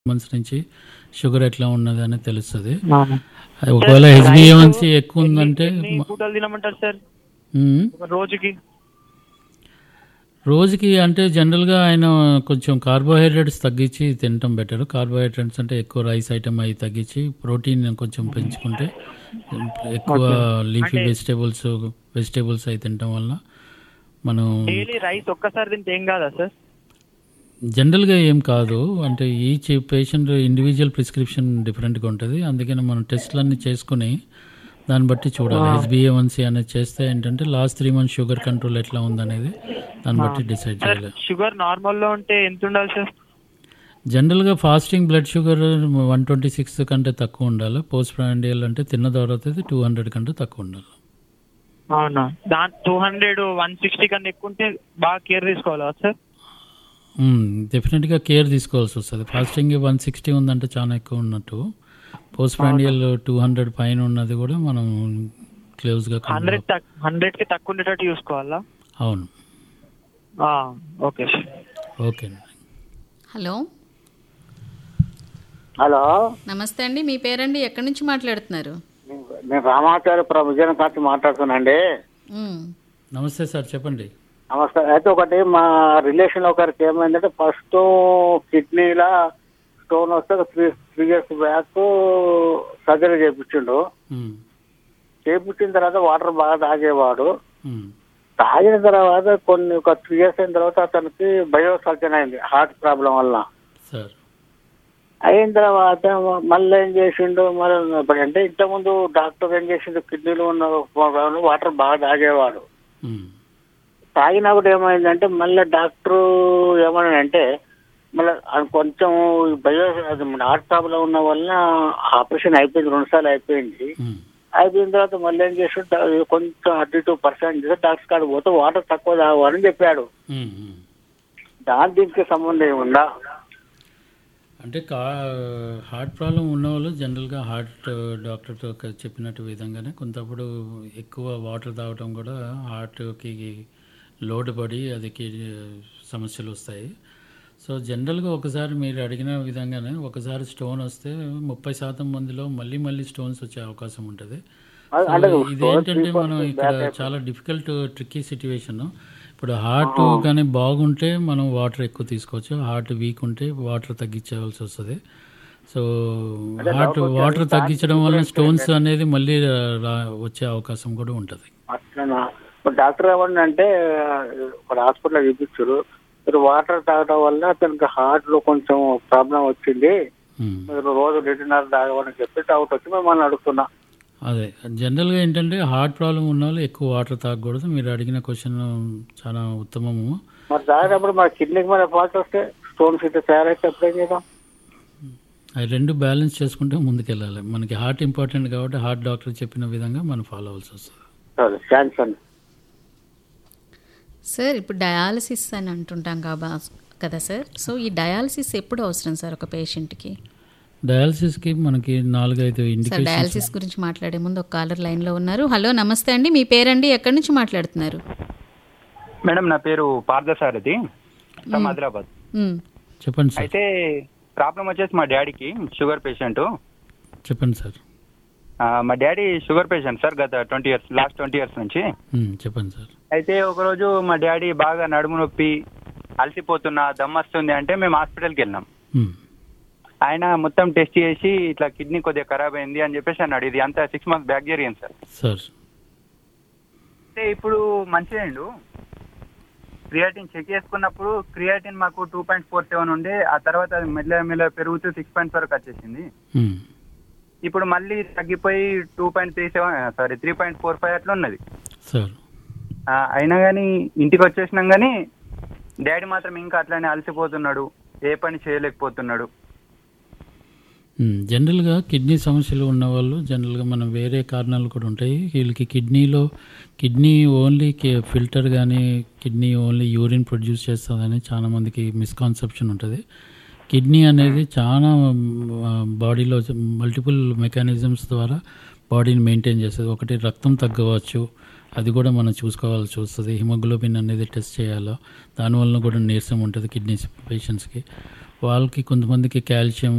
Months నుంచి sugar ఎట్లా ఉన్నది అని తెలుస్తుంది. అవును. ఒకవేళ హెచ్బిఏవన్సీ ఎక్కువ ఉందంటే ఎన్ని పూటలు తినమంటారు సార్ మ్మ్. ఒక రోజుకి? రోజుకి అంటే జనరల్గా ఆయన కొంచెం కార్బోహైడ్రేట్స్ తగ్గించి తినటం బెటర్. కార్బోహైడ్రేట్స్ అంటే ఎక్కువ రైస్ ఐటమ్ అవి తగ్గించి ప్రోటీన్ కొంచెం పెంచుకుంటే ఎక్కువ లీఫీ వెజిటేబుల్స్ అవి తినటం వల్ల మనం డైలీ రైస్ ఒక్కసారి తింటే ఏం కాదా సార్? జనరల్గా ఏం కాదు, అంటే ఈచ్ పేషెంట్ ఇండివిజువల్ ప్రిస్క్రిప్షన్ డిఫరెంట్గా ఉంటుంది. అందుకని మనం టెస్ట్లన్నీ చేసుకుని దాన్ని బట్టి చూడాలి. హెచ్బిఏవన్సీ అనేది చేస్తే ఏంటంటే లాస్ట్ 3 months షుగర్ కంట్రోల్ ఎట్లా ఉందనేది దాన్ని బట్టి డిసైడ్ చేయాలి. షుగర్ నార్మల్ లో ఉంటే ఎంత ఉండాలి సార్? జనరల్గా ఫాస్టింగ్ బ్లడ్ షుగర్ 126 కంటే తక్కువ ఉండాలి. పోస్ట్ ప్రాండియల్ అంటే తిన్న తర్వాత 200 కంటే తక్కువ ఉండాలి. అవునా? 200 160 కన్నా ఎక్కువ ఉంటే బాగా కేర్ తీసుకోవాలా సార్? డెఫినెట్గా కేర్ తీసుకోవాల్సి వస్తుంది. ఫాస్టింగ్ 160 ఉందంటే చాలా ఎక్కువ ఉన్నట్టు. పోస్ట్ ప్రాండియల్ 200 పైన ఉన్నది కూడా మనం క్లోజ్గా 100కి తక్కువ ఉండేటట్టు చూసుకోవాలా? అవును. Okay sir. Okay. Hello hello, నమస్తే అండి. మీ పేరండి? ఎక్కడి నుంచి మాట్లాడుతున్నారు? నేను రామాచార్య విజయనగరం నుంచి మాట్లాడుతున్నానండి. నమస్తే సార్, చెప్పండి. నమస్కారం. అయితే ఒకటి మా రిలేషన్ ఒకరికి ఏమైందంటే ఫస్ట్ కిడ్నీలా స్టోన్ వస్తే 3 years బ్యాక్ సర్జరీ చేయించిండు. చేయించిన తర్వాత వాటర్ బాగా తాగేవాడు. తాగిన తర్వాత ఒక 3 years అయిన తర్వాత అతనికి బయోసర్జన్ అయింది హార్ట్ ప్రాబ్లం వల్ల. అయిన తర్వాత మళ్ళీ ఏం చేసిండు, మరి అంటే ఇంతకుముందు డాక్టర్ ఏం చేసిండు, కిడ్నీలో ఉన్న వాటర్ బాగా తాగేవాడు. తాగినప్పుడు ఏమైందంటే మళ్ళీ డాక్టర్ ఏమన్నాడంటే మళ్ళీ కొంచెం హార్ట్ ప్రాబ్లం ఉన్న వల్ల ఆపరేషన్ అయిపోయింది, 2 సార్లు అయిపోయింది. అయిపోయిన తర్వాత మళ్ళీ ఏం చేసాడు, కొంచెం 32% చేసి డాక్టర్ కాడికి పోతే వాటర్ తక్కువ తాగని చెప్పాడు. దీనికి సంబంధం ఏముందా? అంటే హార్ట్ ప్రాబ్లం ఉన్నవాళ్ళు జనరల్గా హార్ట్ డాక్టర్తో చెప్పినట్టు విధంగానే కొంతప్పుడు ఎక్కువ వాటర్ తాగటం కూడా హార్ట్కి లోడ్ పడి అది సమస్యలు వస్తాయి. సో జనరల్గా ఒకసారి మీరు అడిగిన విధంగానే ఒకసారి స్టోన్ వస్తే 30% మందిలో మళ్ళీ స్టోన్స్ వచ్చే అవకాశం ఉంటుంది. ఇదేంటంటే మనం ఇక్కడ చాలా డిఫికల్ట్ ట్రిక్కీ సిచ్యువేషన్. ఇప్పుడు హార్ట్ కానీ బాగుంటే మనం వాటర్ ఎక్కువ తీసుకోవచ్చు, హార్ట్ వీక్ ఉంటే వాటర్ తగ్గించవలసి వస్తుంది. సో వాటర్ తగ్గించడం వల్ల స్టోన్స్ అనేది మళ్ళీ వచ్చే అవకాశం కూడా ఉంటుంది. డాక్టర్ ఏమన్నా ఒక హాస్పిటల్ చూపించారు, మీరు వాటర్ తాగడం వల్ల అతనికి హార్ట్ లో కొంచెం ప్రాబ్లం వచ్చింది, మీరు రోజు 1.5 తాగమని చెప్పి డౌట్ వచ్చి మిమ్మల్ని అడుగుతున్నా. అదే జనరల్గా ఏంటంటే హార్ట్ ప్రాబ్లం ఉన్న వాళ్ళు ఎక్కువ వాటర్ తాగకూడదు. మీరు అడిగిన క్వశ్చన్ చాలా ఉత్తమము. మరి తాగేటప్పుడు మన కిడ్నీకి మన ఫాల్ట్ వస్తే స్టోన్స్ ఇట్లా తయారైతే ఎప్పుడేం చేద్దాం? అవి రెండు బ్యాలెన్స్ చేసుకుంటే ముందుకెళ్ళాలి. మనకి హార్ట్ ఇంపార్టెంట్ కాబట్టి హార్ట్ డాక్టర్ చెప్పిన విధంగా మనం ఫాలో అవ్వాల్సి వస్తుంది. సరే, థ్యాంక్స్ అండి. సార్, ఇప్పుడు డయాలసిస్ అని అంటుంటాం కదా సార్. సో ఈ డయాలసిస్ ఎప్పుడు అవసరం సార్ ఒక పేషెంట్కి? డయాలసిస్కి మనకి 4-5 ఇండికేషన్స్. డయాలసిస్ గురించి మాట్లాడే ముందు ఒక కాలర్ లైన్లో ఉన్నారు. హలో, నమస్తే అండి. మీ పేరండి? ఎక్కడి నుంచి మాట్లాడుతున్నారు? మేడం, నా పేరు పార్థసారథి, హైదరాబాద్. చెప్పండి సార్. అయితే ప్రాబ్లం వచ్చేసి మా డాడీకి షుగర్ పేషెంట్. చెప్పండి సార్. మా డాడీ షుగర్ పేషెంట్ సార్, గత లాస్ట్ 20 years నుంచి. చెప్పండి సార్. అయితే ఒకరోజు మా డాడీ బాగా నడుము నొప్పి, అలసిపోతున్నా, దమ్మొస్తుంది అంటే మేము హాస్పిటల్కి వెళ్ళినాం. ఆయన మొత్తం టెస్ట్ చేసి ఇట్లా కిడ్నీ కొద్దిగా ఖరాబ్ అయింది అని చెప్పేసి అన్నాడు. ఇది అంతా 6 months బ్యాక్ జరిగింది సార్. అయితే ఇప్పుడు మంచిదండు క్రియాటిన్ చెక్ చేసుకున్నప్పుడు క్రియాటిన్ మాకు 2.47 ఉండే, ఆ తర్వాత అది మెల్ల పెరుగుతూ 6 వరకు వచ్చేసింది. ఇప్పుడు మళ్ళీ తగ్గిపోయి 3.45 అట్లా ఉన్నది. అయినా కానీ ఇంటికి వచ్చేసినాం కానీ డాడీ మాత్రం ఇంకా అట్లానే అలసిపోతున్నాడు, ఏ పని చేయలేకపోతున్నాడు. జనరల్గా కిడ్నీ సమస్యలు ఉన్నవాళ్ళు జనరల్గా మనం వేరే కారణాలు కూడా ఉంటాయి. వీళ్ళకి కిడ్నీ ఓన్లీ ఫిల్టర్ కానీ కిడ్నీ ఓన్లీ యూరిన్ ప్రొడ్యూస్ చేస్తుందని చాలా మందికి మిస్కాన్సెప్షన్ ఉంటుంది. కిడ్నీ అనేది చాలా బాడీలో మల్టిపుల్ మెకానిజమ్స్ ద్వారా బాడీని మెయింటైన్ చేస్తుంది. ఒకటి రక్తం తగ్గవచ్చు, అది కూడా మనం చూసుకోవాల్సి వస్తుంది. హిమోగ్లోబిన్ అనేది టెస్ట్ చేయాలో, దానివల్ల కూడా నీరసం ఉంటుంది కిడ్నీ పేషెంట్స్కి. వాళ్ళకి కొంతమందికి కాల్షియం